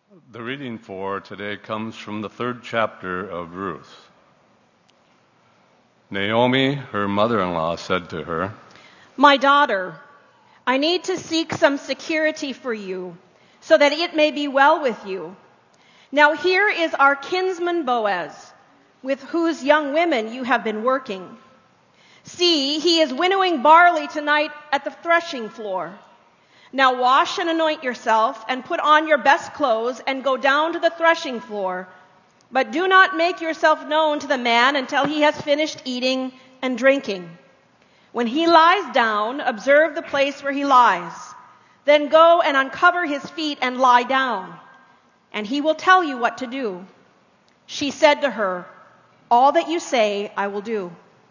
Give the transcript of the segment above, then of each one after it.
The reading for today comes from the 3rd chapter of Ruth. Naomi, her mother-in-law, said to her, "My daughter, I need to seek some security for you, so that it may be well with you. Now here is our kinsman Boaz, with whose young women you have been working. See, he is winnowing barley tonight at the threshing floor. Now wash and anoint yourself, and put on your best clothes, and go down to the threshing floor. But do not make yourself known to the man until he has finished eating and drinking. When he lies down, observe the place where he lies. Then go and uncover his feet and lie down, and he will tell you what to do." She said to her, "All that you say, I will do."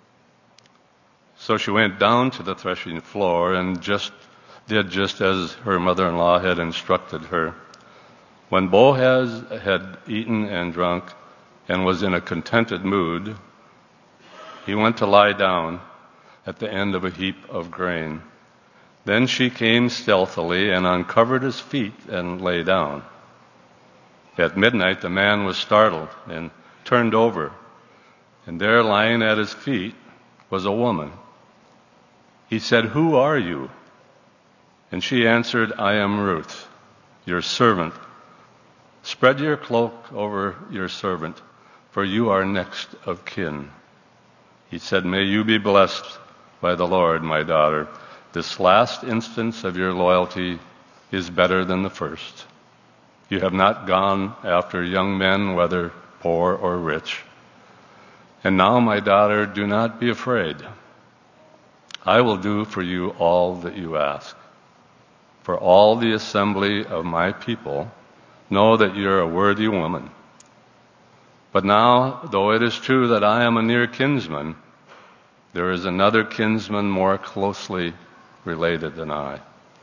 So she went down to the threshing floor and did just as her mother-in-law had instructed her. When Boaz had eaten and drunk and was in a contented mood, he went to lie down at the end of a heap of grain. Then she came stealthily and uncovered his feet and lay down. At midnight the man was startled and turned over, and there lying at his feet was a woman. He said, "Who are you?" And she answered, "I am Ruth, your servant. Spread your cloak over your servant, for you are next of kin." He said, "May you be blessed by the Lord, my daughter. This last instance of your loyalty is better than the first. You have not gone after young men, whether poor or rich. And now, my daughter, do not be afraid. I will do for you all that you ask. For all the assembly of my people know that you're a worthy woman. But now, though it is true that I am a near kinsman, there is another kinsman more closely related than I.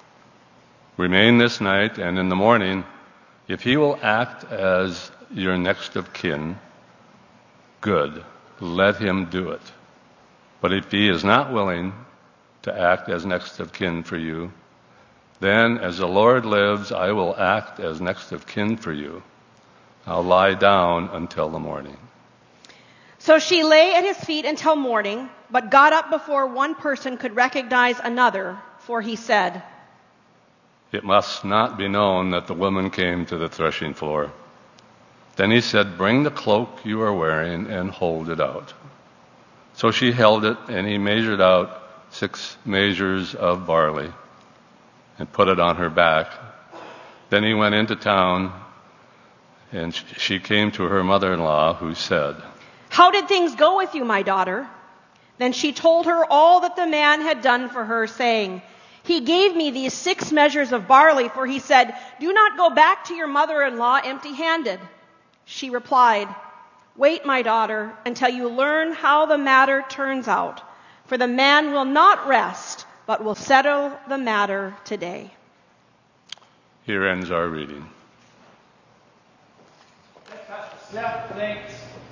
Remain this night, and in the morning, if he will act as your next of kin, good, let him do it. But if he is not willing to act as next of kin for you, then, as the Lord lives, I will act as next of kin for you. I'll lie down until the morning." So she lay at his feet until morning, but got up before one person could recognize another, for he said, "It must not be known that the woman came to the threshing floor." Then he said, "Bring the cloak you are wearing and hold it out." So she held it, and he measured out 6 measures of barley and put it on her back. Then he went into town, and she came to her mother-in-law, who said, "How did things go with you, my daughter?" Then she told her all that the man had done for her, saying, "He gave me these 6 measures of barley, for he said, 'Do not go back to your mother-in-law empty-handed.'" She replied, "Wait, my daughter, until you learn how the matter turns out, for the man will not rest, but will settle the matter today." Here ends our reading. Thanks.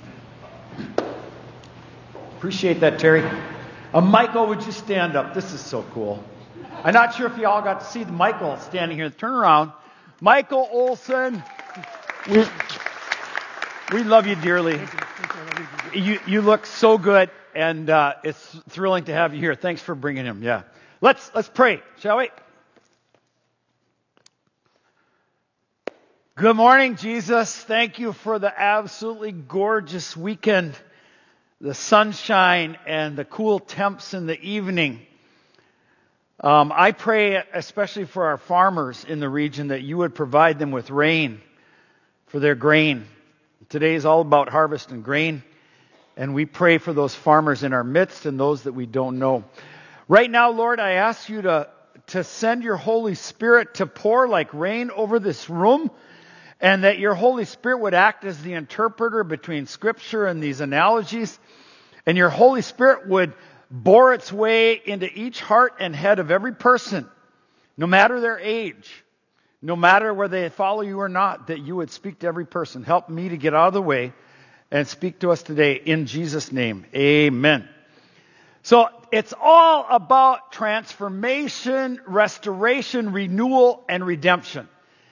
Appreciate that, Terry. Michael, would you stand up? This is so cool. I'm not sure if you all got to see Michael standing here. Turn around. Michael Olson. We love you dearly. You look so good, and it's thrilling to have you here. Thanks for bringing him. Yeah. Let's pray, shall we? Good morning, Jesus. Thank you for the absolutely gorgeous weekend, the sunshine and the cool temps in the evening. I pray especially for our farmers in the region that you would provide them with rain for their grain. Today is all about harvest and grain, and we pray for those farmers in our midst and those that we don't know. Right now, Lord, I ask you to send your Holy Spirit to pour like rain over this room, and that your Holy Spirit would act as the interpreter between Scripture and these analogies, and your Holy Spirit would bore its way into each heart and head of every person, no matter their age, no matter whether they follow you or not, that you would speak to every person. Help me to get out of the way and speak to us today in Jesus' name. Amen. So it's all about transformation, restoration, renewal, and redemption.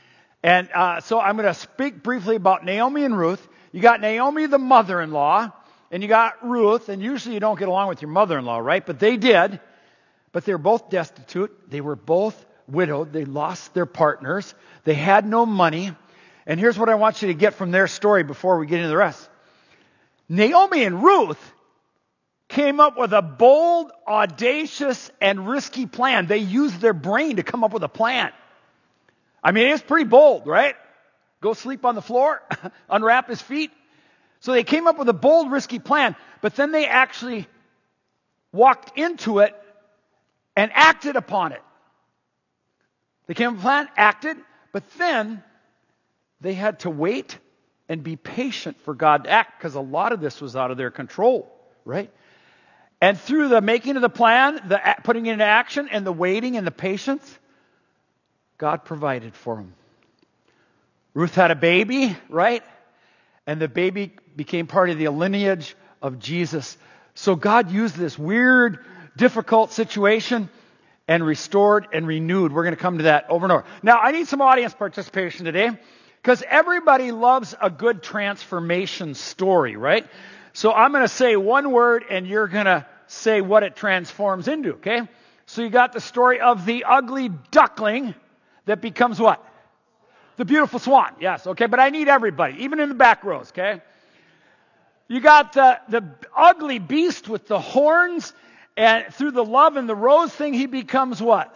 And so I'm going to speak briefly about Naomi and Ruth. You got Naomi, the mother-in-law, and you got Ruth, and usually you don't get along with your mother-in-law, right? But they did. But they were both destitute. They were both widowed. They lost their partners. They had no money. And here's what I want you to get from their story before we get into the rest. Naomi and Ruth came up with a bold, audacious, and risky plan. They used their brain to come up with a plan. I mean, it's pretty bold, right? Go sleep on the floor, unwrap his feet. So they came up with a bold, risky plan, but then they actually walked into it and acted upon it. They came up with a plan, acted, but then they had to wait and be patient for God to act, because a lot of this was out of their control, right? And through the making of the plan, the putting it into action, and the waiting and the patience, God provided for them. Ruth had a baby, right? And the baby became part of the lineage of Jesus. So God used this weird, difficult situation and restored and renewed. We're going to come to that over and over. Now, I need some audience participation today, because everybody loves a good transformation story, right? So I'm going to say one word and you're going to say what it transforms into, okay? So you got the story of the ugly duckling that becomes what? The beautiful swan. Yes, okay, but I need everybody, even in the back rows, okay? You got the ugly beast with the horns, and through the love and the rose thing, he becomes what?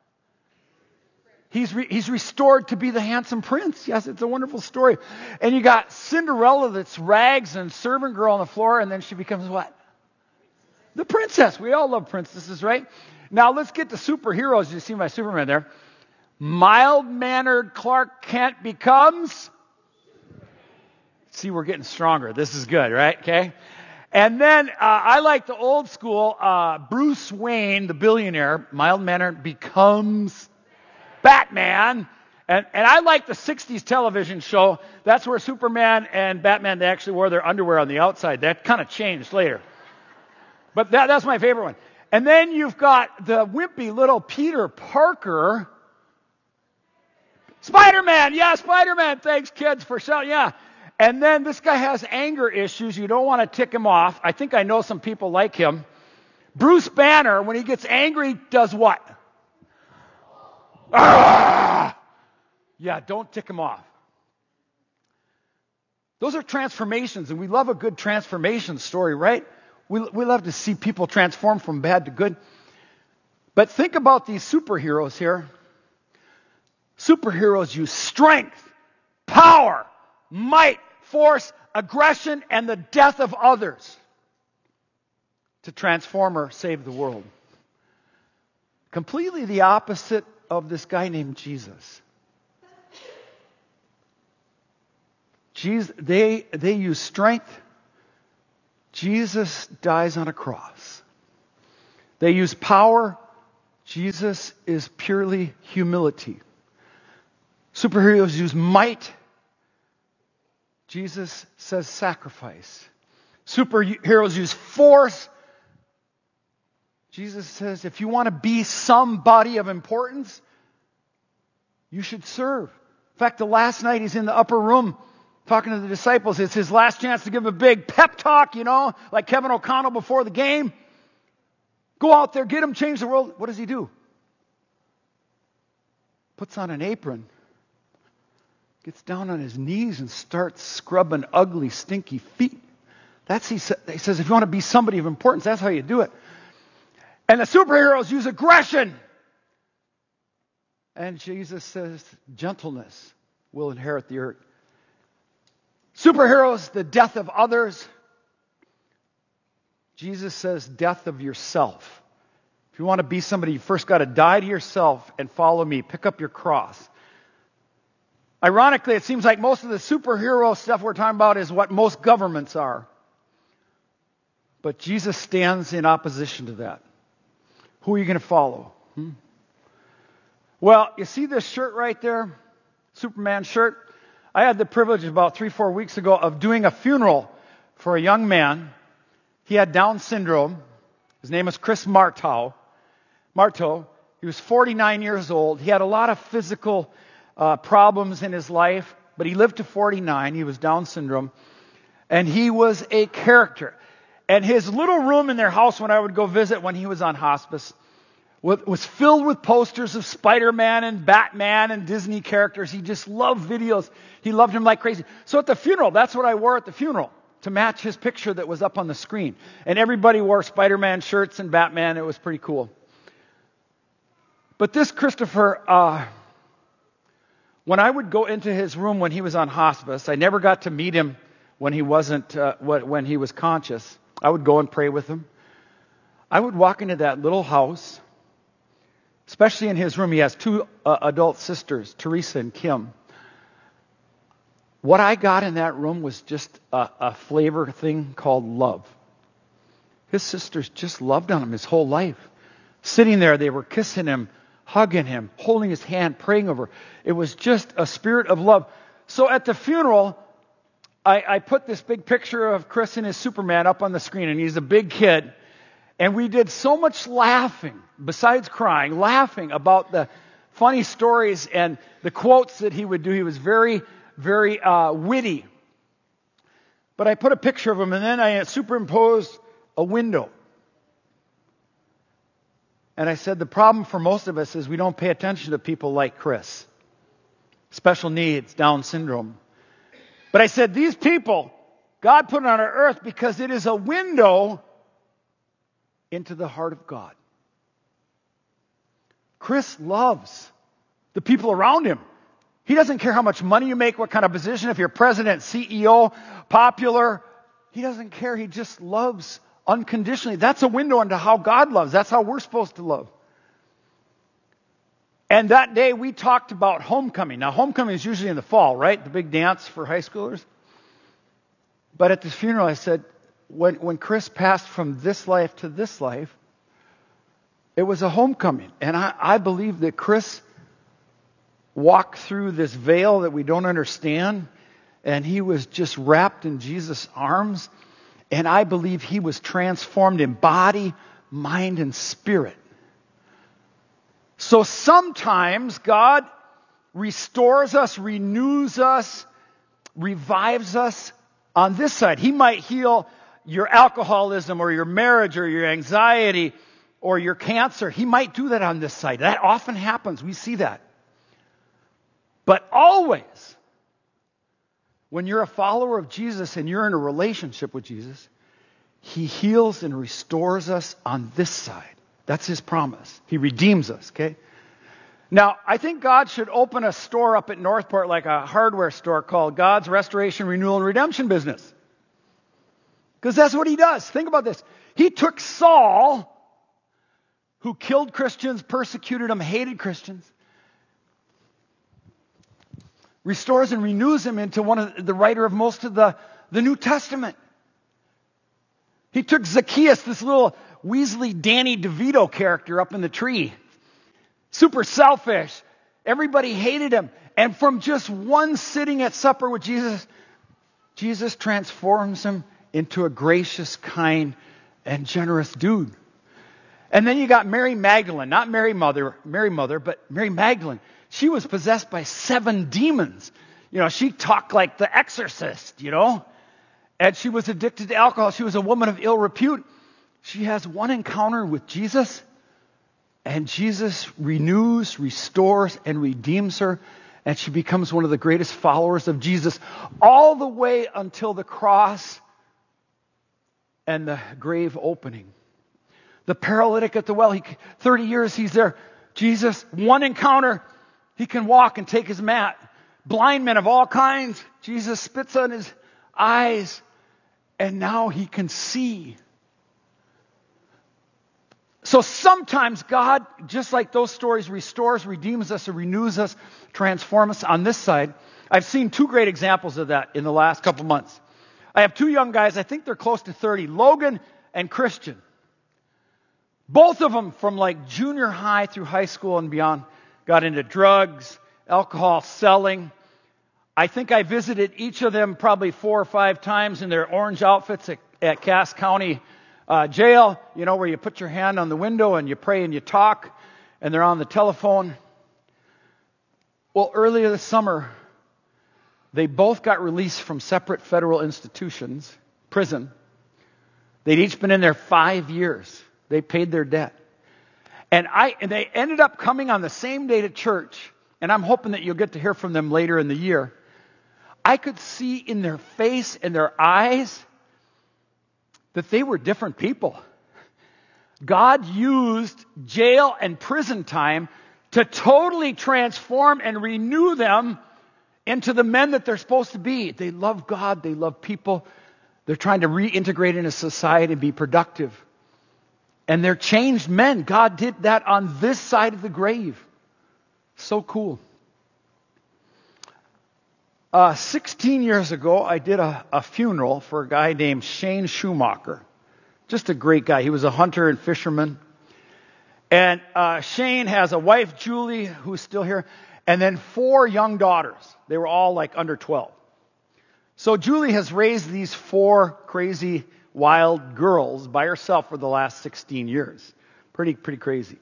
He's restored to be the handsome prince. Yes, it's a wonderful story. And you got Cinderella that's rags and servant girl on the floor, and then she becomes what? The princess. We all love princesses, right? Now let's get to superheroes. You see my Superman there. Mild-mannered Clark Kent becomes... See, we're getting stronger. This is good, right? Okay. And then I like the old school. Bruce Wayne, the billionaire, mild-mannered, becomes Batman. And I like the 60s television show. That's where Superman and Batman, they actually wore their underwear on the outside. That kind of changed later. But that's my favorite one. And then you've got the wimpy little Peter Parker. Spider-Man. Yeah, Spider-Man. Thanks, kids, for shouting. Yeah. And then this guy has anger issues. You don't want to tick him off. I think I know some people like him. Bruce Banner, when he gets angry, does what? Ah! Yeah, don't tick him off. Those are transformations, and we love a good transformation story, right? We love to see people transform from bad to good. But think about these superheroes here. Superheroes use strength, power, might, force, aggression, and the death of others to transform or save the world. Completely the opposite of this guy named Jesus. They use strength. Jesus dies on a cross. They use power. Jesus is purely humility. Superheroes use might. Jesus says sacrifice. Superheroes use force. Jesus says if you want to be somebody of importance, you should serve. In fact, the last night he's in the upper room talking to the disciples. It's his last chance to give a big pep talk, like Kevin O'Connell before the game. Go out there, get him, change the world. What does he do? Puts on an apron, gets down on his knees and starts scrubbing ugly, stinky feet. He says, if you want to be somebody of importance, that's how you do it. And the superheroes use aggression. And Jesus says, gentleness will inherit the earth. Superheroes, the death of others. Jesus says, death of yourself. If you want to be somebody, you first got to die to yourself and follow me. Pick up your cross. Ironically, it seems like most of the superhero stuff we're talking about is what most governments are. But Jesus stands in opposition to that. Who are you going to follow? Well, you see this shirt right there? Superman shirt? I had the privilege about 3-4 weeks ago of doing a funeral for a young man. He had Down syndrome. His name was Chris Marteau. He was 49 years old. He had a lot of physical problems in his life, but he lived to 49. He was Down syndrome. And he was a character. And his little room in their house when I would go visit when he was on hospice was filled with posters of Spider-Man and Batman and Disney characters. He just loved videos. He loved him like crazy. So at the funeral, that's what I wore at the funeral, to match his picture that was up on the screen. And everybody wore Spider-Man shirts and Batman. It was pretty cool. But this Christopher, when I would go into his room when he was on hospice, I never got to meet him when he wasn't, when he was conscious. I would go and pray with him. I would walk into that little house, especially in his room. He has two adult sisters, Teresa and Kim. What I got in that room was just a flavor thing called love. His sisters just loved on him his whole life. Sitting there, they were kissing him, hugging him, holding his hand, praying over. It was just a spirit of love. So at the funeral, I put this big picture of Chris and his Superman up on the screen, and he's a big kid. And we did so much laughing, besides crying, laughing about the funny stories and the quotes that he would do. He was very, very witty. But I put a picture of him, and then I superimposed a window. And I said, the problem for most of us is we don't pay attention to people like Chris. Special needs, Down syndrome. But I said, these people, God put on our earth because it is a window into the heart of God. Chris loves the people around him. He doesn't care how much money you make, what kind of position, if you're president, CEO, popular. He doesn't care. He just loves unconditionally. That's a window into how God loves. That's how we're supposed to love. And that day we talked about homecoming. Now homecoming is usually in the fall, right? The big dance for high schoolers. But at this funeral I said, when Chris passed from this life to this life, it was a homecoming. And I believe that Chris walked through this veil that we don't understand, and he was just wrapped in Jesus' arms. And I believe he was transformed in body, mind, and spirit. So sometimes God restores us, renews us, revives us on this side. He might heal your alcoholism or your marriage or your anxiety or your cancer. He might do that on this side. That often happens. We see that. But always, when you're a follower of Jesus and you're in a relationship with Jesus, He heals and restores us on this side. That's His promise. He redeems us, okay? Now, I think God should open a store up at Northport, like a hardware store called God's Restoration, Renewal, and Redemption Business. Because that's what He does. Think about this. He took Saul, who killed Christians, persecuted them, hated Christians, restores and renews him into one of the writer of most of the New Testament. He took Zacchaeus, this little Weasley Danny DeVito character up in the tree. Super selfish. Everybody hated him. And from just one sitting at supper with Jesus, Jesus transforms him into a gracious, kind, and generous dude. And then you got Mary Magdalene, not Mary Mother, but Mary Magdalene. She was possessed by 7 demons. You know, she talked like the exorcist, you know. And she was addicted to alcohol. She was a woman of ill repute. She has one encounter with Jesus, and Jesus renews, restores, and redeems her, and she becomes one of the greatest followers of Jesus, all the way until the cross and the grave opening. The paralytic at the well, 30 years he's there. Jesus, one encounter, he can walk and take his mat. Blind men of all kinds, Jesus spits on his eyes, and now he can see. So sometimes God, just like those stories, restores, redeems us, or renews us, transforms us. On this side, I've seen 2 great examples of that in the last couple months. I have 2 young guys, I think they're close to 30, Logan and Christian. Both of them from like junior high through high school and beyond got into drugs, alcohol, selling. I think I visited each of them probably 4 or 5 times in their orange outfits at Cass County jail, you know, where you put your hand on the window and you pray and you talk, and they're on the telephone. Well, earlier this summer, they both got released from separate federal institutions, prison. They'd each been in there 5 years. They paid their debt. And they ended up coming on the same day to church, and I'm hoping that you'll get to hear from them later in the year. I could see in their face and their eyes that they were different people. God used jail and prison time to totally transform and renew them into the men that they're supposed to be. They love God. They love people. They're trying to reintegrate into society and be productive. And they're changed men. God did that on this side of the grave. So cool. 16 years ago, I did a funeral for a guy named Shane Schumacher. Just a great guy. He was a hunter and fisherman. And Shane has a wife, Julie, who's still here, and then 4 young daughters. They were all like under 12. So Julie has raised these 4 crazy, wild girls by herself for the last 16 years. Pretty crazy.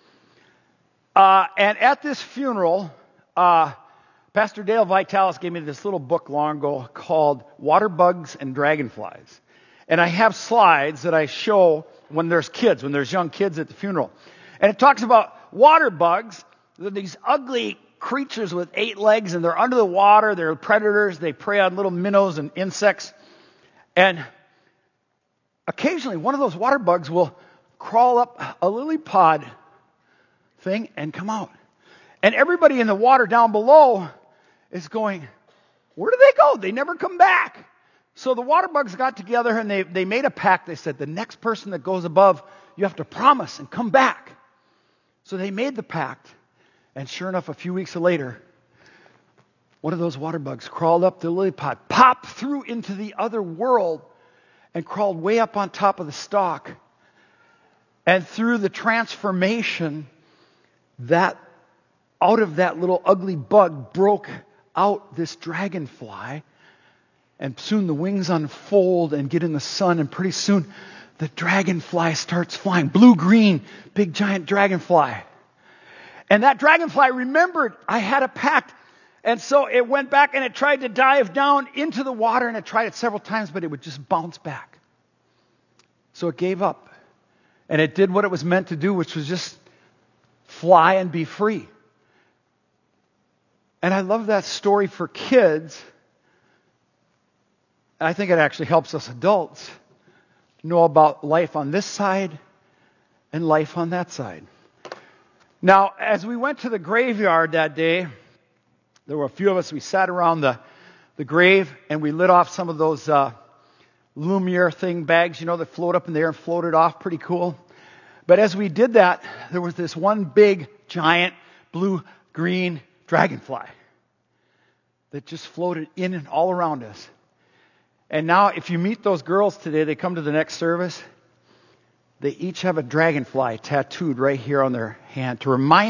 And at this funeral, Pastor Dale Vitalis gave me this little book long ago called Water Bugs and Dragonflies. And I have slides that I show when there's young kids at the funeral. And it talks about water bugs. They're these ugly creatures with 8 legs, and they're under the water. They're predators. They prey on little minnows and insects. And occasionally, one of those water bugs will crawl up a lily pod thing and come out. And everybody in the water down below is going, where do they go? They never come back. So the water bugs got together and they made a pact. They said, the next person that goes above, you have to promise and come back. So they made the pact. And sure enough, a few weeks later, one of those water bugs crawled up the lily pad, popped through into the other world, and crawled way up on top of the stalk. And through the transformation, that out of that little ugly bug broke out this dragonfly. And soon the wings unfold and get in the sun, and pretty soon the dragonfly starts flying. Blue-green, big giant dragonfly. And that dragonfly remembered I had a pact. And so it went back and it tried to dive down into the water, and it tried it several times, but it would just bounce back. So it gave up. And it did what it was meant to do, which was just fly and be free. And I love that story for kids. I think it actually helps us adults know about life on this side and life on that side. Now, as we went to the graveyard that day, there were a few of us. We sat around the grave and we lit off some of those Lumiere thing bags, that float up in the air and floated off. Pretty cool. But as we did that, there was this one big, giant, blue-green dragonfly that just floated in and all around us. And now, if you meet those girls today, they come to the next service, they each have a dragonfly tattooed right here on their hand to remind